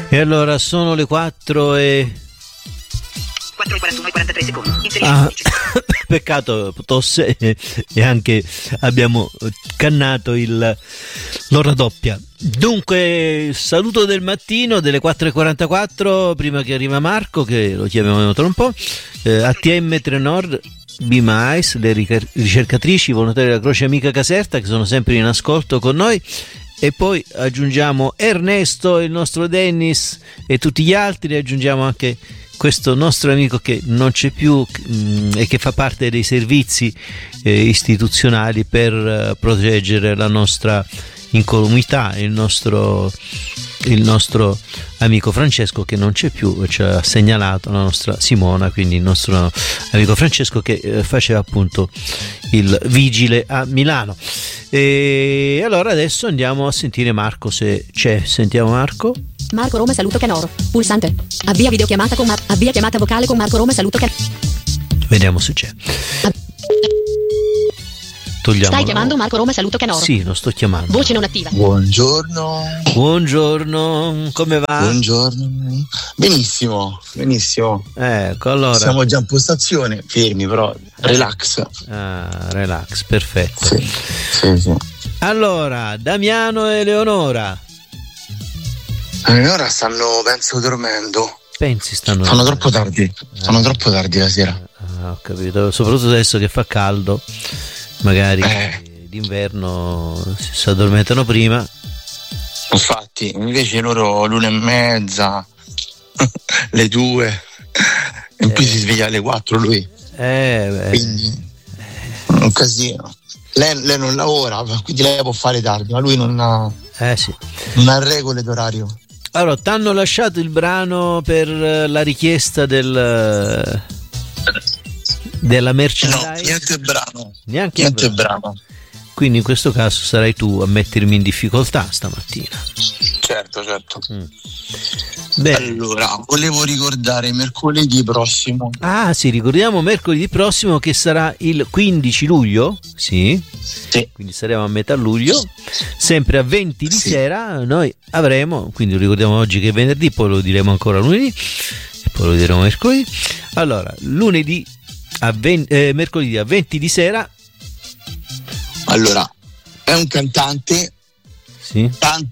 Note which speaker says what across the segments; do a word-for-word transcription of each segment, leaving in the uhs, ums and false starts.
Speaker 1: E allora sono le quattro e
Speaker 2: quattro e quarantuno e quarantatré secondi.
Speaker 1: ah, peccato tosse e anche abbiamo cannato il l'ora doppia. Dunque, saluto del mattino delle quattro e quarantaquattro, prima che arriva Marco, che lo chiamiamo tra un po'. eh, A T M Trenord, Bimais, le ricercatrici volontarie della Croce Amica Caserta, che sono sempre in ascolto con noi. E poi aggiungiamo Ernesto, il nostro Dennis e tutti gli altri. Aggiungiamo anche questo nostro amico che non c'è più mh, e che fa parte dei servizi eh, istituzionali per eh, proteggere la nostra incolumità, il nostro, il nostro amico Francesco che non c'è più, ci ha segnalato la nostra Simona, quindi il nostro amico Francesco che eh, faceva appunto il vigile a Milano. E allora adesso andiamo a sentire Marco, se c'è. Sentiamo Marco.
Speaker 3: Marco Roma, saluto Canoro. Pulsante. Avvia videochiamata con Mar- avvia chiamata vocale con Marco Roma, saluto Canoro.
Speaker 1: Vediamo se c'è. Togliamo.
Speaker 3: Stai chiamando Marco Roma, saluto Canoro.
Speaker 1: Sì, lo sto chiamando.
Speaker 3: Voce non attiva.
Speaker 4: Buongiorno.
Speaker 1: Buongiorno, come va?
Speaker 4: Buongiorno. Benissimo, benissimo.
Speaker 1: Ecco, allora.
Speaker 4: Siamo già in postazione, fermi però, relax.
Speaker 1: Ah, relax, perfetto.
Speaker 4: Sì, sì, sì.
Speaker 1: Allora, Damiano e Leonora.
Speaker 4: E ora stanno, penso, dormendo.
Speaker 1: Pensi stanno
Speaker 4: Fanno troppo tardi, sono ah. troppo tardi la sera.
Speaker 1: Ah, ho capito, soprattutto adesso che fa caldo, magari
Speaker 4: eh.
Speaker 1: d'inverno si addormentano prima.
Speaker 4: Infatti, invece loro l'una e mezza, le due, in più eh. si sveglia alle quattro lui.
Speaker 1: Eh, beh.
Speaker 4: Quindi un casino. Lei, lei non lavora, quindi lei può fare tardi, ma lui non ha,
Speaker 1: eh, sì.
Speaker 4: non ha regole d'orario.
Speaker 1: Allora, ti hanno lasciato il brano per la richiesta del della merchandise?
Speaker 4: No, niente brano.
Speaker 1: Neanche
Speaker 4: niente
Speaker 1: brano.
Speaker 4: brano.
Speaker 1: Quindi in questo caso sarai tu a mettermi in difficoltà stamattina.
Speaker 4: Certo, certo.
Speaker 1: Mm. Bene.
Speaker 4: Allora, volevo ricordare mercoledì prossimo.
Speaker 1: Ah, sì, ricordiamo mercoledì prossimo che sarà il quindici luglio, sì.
Speaker 4: Sì.
Speaker 1: Quindi saremo a metà luglio, sempre a venti di
Speaker 4: sì.
Speaker 1: sera noi avremo, quindi lo ricordiamo oggi che è venerdì, poi lo diremo ancora lunedì e poi lo diremo mercoledì. Allora, lunedì a venti, eh, mercoledì a venti di sera.
Speaker 4: Allora, è un cantante.
Speaker 1: Sì.
Speaker 4: Tan-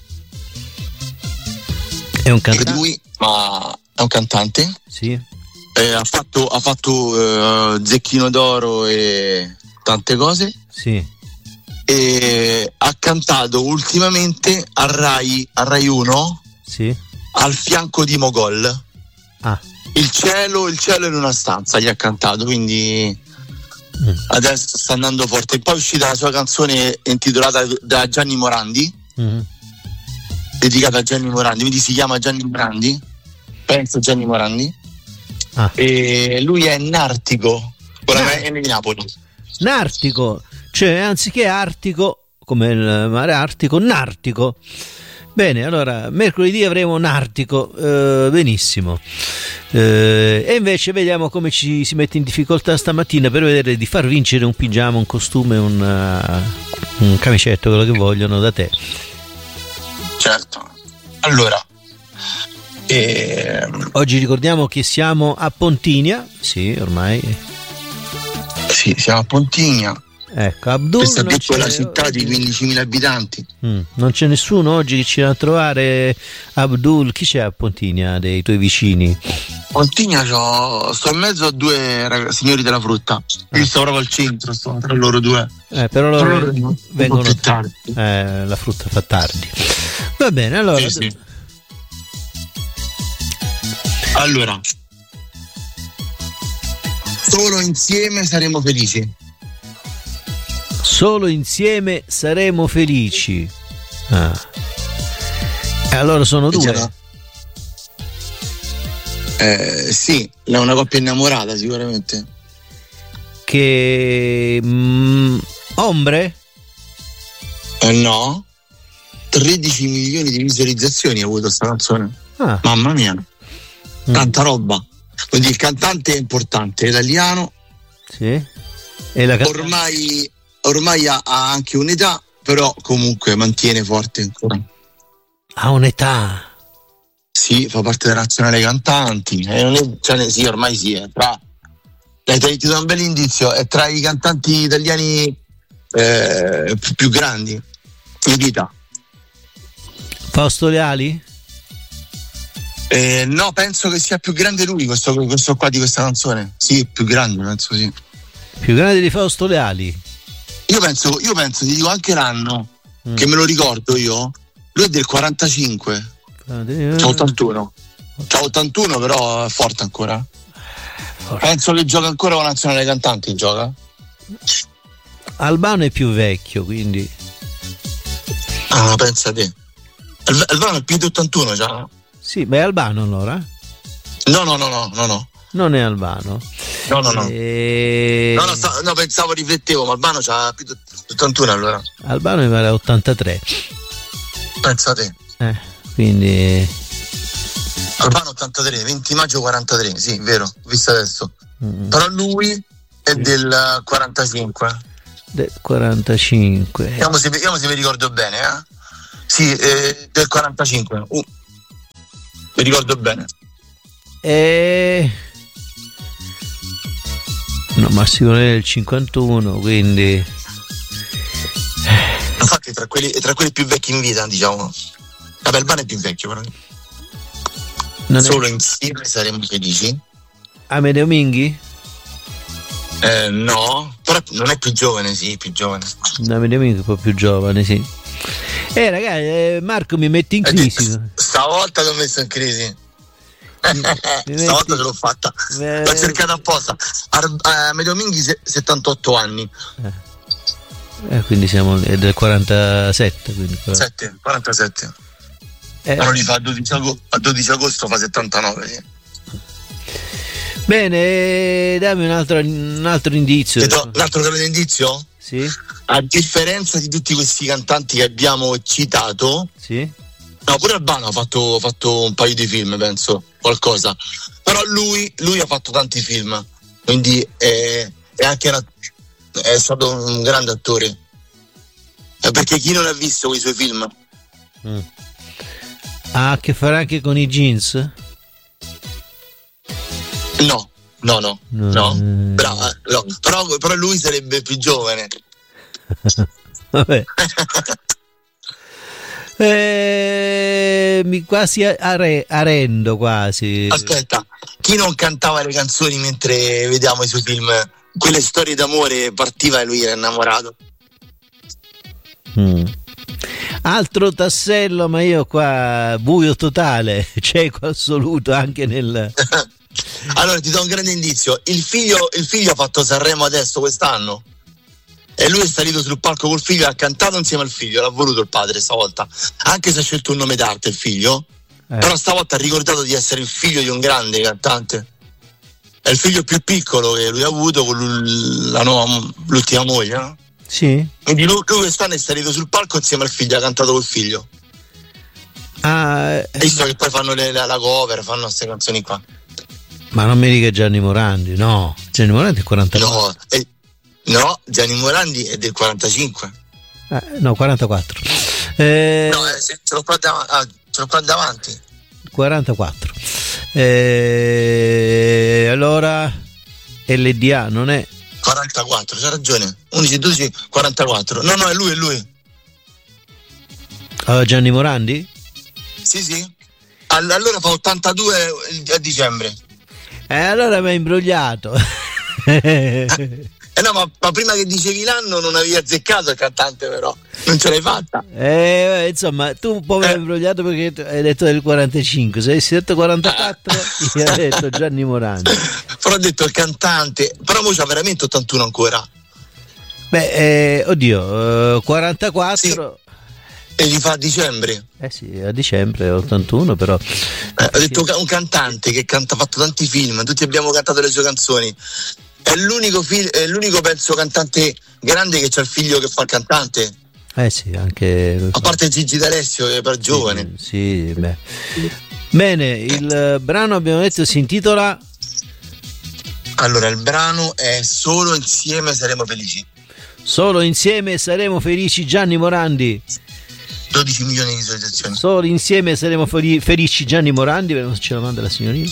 Speaker 1: È un cantante.
Speaker 4: Lui, ma è un cantante.
Speaker 1: Sì.
Speaker 4: Eh, ha fatto, ha fatto eh, Zecchino d'Oro e tante cose.
Speaker 1: Sì.
Speaker 4: E ha cantato ultimamente a Rai, a Rai uno.
Speaker 1: Sì.
Speaker 4: Al fianco di Mogol.
Speaker 1: Ah.
Speaker 4: Il cielo, il cielo in una stanza gli ha cantato, quindi mm. adesso sta andando forte. Poi è uscita la sua canzone intitolata da Gianni Morandi. Mm. Dedicata a Gianni Morandi, quindi si chiama Gianni Morandi, penso Gianni Morandi. Ah. E lui è nartico, con la M di Napoli.
Speaker 1: Nartico, cioè anziché artico, come il mare Artico, nartico. Bene, allora mercoledì avremo nartico, eh, benissimo. Eh, e invece vediamo come ci si mette in difficoltà stamattina per vedere di far vincere un pigiama, un costume, un, uh, un camicetto, quello che vogliono da te.
Speaker 4: Certo. Allora, eh...
Speaker 1: oggi ricordiamo che siamo a Pontinia, sì, ormai.
Speaker 4: Sì, siamo a Pontinia.
Speaker 1: Ecco, Abdul.
Speaker 4: Questa piccola città di quindicimila abitanti.
Speaker 1: Mm, non c'è nessuno oggi che ci va a trovare. Abdul, chi c'è a Pontinia dei tuoi vicini?
Speaker 4: Pontinia c'ho, sto in mezzo a due ragazzi, signori della frutta. Ah. Io sto proprio al centro, sto tra loro due.
Speaker 1: Eh, però loro,
Speaker 4: però loro
Speaker 1: vengono più tardi. Eh, la frutta fa tardi. Va bene, allora.
Speaker 4: Sì, sì. Allora, solo insieme saremo felici.
Speaker 1: Solo insieme saremo felici. Ah. E allora sono due.
Speaker 4: Eh, sì, è una coppia innamorata sicuramente.
Speaker 1: Che mm, ombre?
Speaker 4: Eh, no. tredici milioni di visualizzazioni ha avuto sta canzone. Ah. Mamma mia. Mm. Tanta roba. Quindi il cantante è importante, è italiano.
Speaker 1: Sì. E la cantante?
Speaker 4: Ormai ormai ha, ha anche un'età, però comunque mantiene forte ancora.
Speaker 1: Ha un'età?
Speaker 4: Sì, fa parte della nazionale cantanti. E non è, cioè, sì, ormai sì, è tra. Dai, ti do un bel indizio, è tra i cantanti italiani eh, più, più grandi in vita.
Speaker 1: Fausto Leali?
Speaker 4: Eh, no, penso che sia più grande lui, questo, questo qua di questa canzone. Sì, più grande, penso sì.
Speaker 1: Più grande di Fausto Leali?
Speaker 4: Io penso, io penso, ti dico anche l'anno, mm. che me lo ricordo io. Lui è del quarantacinque. C'ha ottantuno. C'ha ottantuno, però è forte ancora. Forte. Penso che gioca ancora con la nazionale cantanti, gioca.
Speaker 1: Albano è più vecchio, quindi.
Speaker 4: Ah, pensa te. Albano è più di ottantuno già.
Speaker 1: Sì, ma è Albano allora?
Speaker 4: No, no, no, no, no, no.
Speaker 1: Non è Albano.
Speaker 4: No, no, no.
Speaker 1: E...
Speaker 4: No, no, sta, no, pensavo, riflettevo, ma Albano c'ha più di ottantuno allora.
Speaker 1: Albano mi pare ottantatré.
Speaker 4: Pensate.
Speaker 1: Eh, quindi...
Speaker 4: Albano ottantatré, venti maggio quarantatré, sì, vero, visto adesso. Mm. Però lui è del quarantacinque.
Speaker 1: Del quarantacinque.
Speaker 4: Vediamo se, vediamo se mi ricordo bene, eh? Sì, eh, del quarantacinque. Uh. Mi ricordo bene.
Speaker 1: E... No, Massimo Lele è del cinquantuno, quindi...
Speaker 4: Infatti tra quelli, tra quelli più vecchi in vita, diciamo. Vabbè, Albano è più vecchio, però. Non Solo è... insieme saremo felici.
Speaker 1: Amedeo Minghi?
Speaker 4: Eh, no, però non è più giovane, sì, più giovane.
Speaker 1: No, Amedeo Minghi è un po' più giovane, sì. Eh ragazzi, eh, Marco mi metti in crisi. Eh,
Speaker 4: stavolta l'ho messo in crisi. Stavolta ce l'ho fatta. Eh... L'ho cercata apposta. Amedeo Minghi settantotto anni.
Speaker 1: Eh. Eh, quindi siamo è del quarantasette, quindi
Speaker 4: sette, quarantasette. Eh. Però li fa a dodici, agosto, a dodici agosto fa settantanove, sì.
Speaker 1: Bene, dammi un altro, un altro indizio.
Speaker 4: Ti do un altro grande indizio?
Speaker 1: Sì.
Speaker 4: A differenza di tutti questi cantanti che abbiamo citato,
Speaker 1: sì.
Speaker 4: No, pure Albano ha fatto, fatto un paio di film, penso, qualcosa. Però lui, lui ha fatto tanti film, quindi è, è anche una, è stato un grande attore. Eh, perché chi non ha visto quei suoi film?
Speaker 1: Mm. Ha a che fare anche con i jeans?
Speaker 4: No, no, no, no. no. Brava, no. Però, però lui sarebbe più giovane.
Speaker 1: Vabbè. eh, mi quasi are, arendo quasi.
Speaker 4: Aspetta, chi non cantava le canzoni mentre vediamo i suoi film? Quelle storie d'amore, partiva e lui era innamorato.
Speaker 1: Mm. Altro tassello, ma io qua buio totale, cieco assoluto anche nel.
Speaker 4: Allora ti do un grande indizio, il figlio, il figlio ha fatto Sanremo adesso quest'anno e lui è salito sul palco col figlio e ha cantato insieme al figlio, l'ha voluto il padre stavolta, anche se ha scelto un nome d'arte il figlio, eh. Però stavolta ha ricordato di essere il figlio di un grande cantante, è il figlio più piccolo che lui ha avuto con la nuova, l'ultima moglie, no?
Speaker 1: Sì.
Speaker 4: Quindi lui, lui quest'anno è salito sul palco insieme al figlio, ha cantato col figlio.
Speaker 1: Ah, eh,
Speaker 4: visto che poi fanno le, la, la cover, fanno queste canzoni qua.
Speaker 1: Ma non mi dica Gianni Morandi, no, Gianni Morandi è quarantaquattro.
Speaker 4: No, eh, no, Gianni Morandi è del quarantacinque.
Speaker 1: Eh, no, quarantaquattro. Eh,
Speaker 4: no, eh, ce, l'ho qua dav- ah, ce l'ho qua davanti.
Speaker 1: quarantaquattro. Eh, allora L D A non è
Speaker 4: quarantaquattro, c'ha ragione. undici, dodici, quarantaquattro. No, no, è lui, è lui.
Speaker 1: Uh, Gianni Morandi?
Speaker 4: Sì, sì. Allora fa ottantadue a dicembre.
Speaker 1: E eh, allora mi hai imbrogliato.
Speaker 4: Eh, eh no, ma, ma prima che dicevi l'anno non avevi azzeccato il cantante, però non ce l'hai fatta.
Speaker 1: Eh, insomma, tu un po' mi hai eh. imbrogliato perché hai detto del quarantacinque. Se avessi detto quarantaquattro, io ho detto Gianni Morandi.
Speaker 4: Però ho detto il cantante, però mo c'ha veramente ottantuno ancora.
Speaker 1: Beh, eh, oddio, uh, quarantaquattro. Sì.
Speaker 4: E li fa a dicembre.
Speaker 1: Eh sì, a dicembre, ottantuno però.
Speaker 4: Eh, ho detto un cantante che canta, ha fatto tanti film, tutti abbiamo cantato le sue canzoni. È l'unico, fil- è l'unico penso cantante grande che c'ha il figlio che fa il cantante.
Speaker 1: Eh sì, anche.
Speaker 4: A parte Gigi D'Alessio che è per giovane.
Speaker 1: Sì, sì, beh. Bene, il brano abbiamo detto si intitola.
Speaker 4: Allora, il brano è Solo insieme saremo felici.
Speaker 1: Solo insieme saremo felici, Gianni Morandi.
Speaker 4: dodici milioni di visualizzazioni.
Speaker 1: Solo insieme saremo feli- felici. Gianni Morandi, vediamo se ce lo manda la signorina.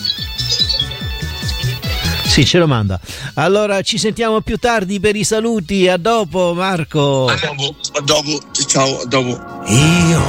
Speaker 1: Sì, ce lo manda. Allora ci sentiamo più tardi per i saluti. A dopo, Marco.
Speaker 4: A dopo, a dopo, ciao, a dopo.
Speaker 5: Io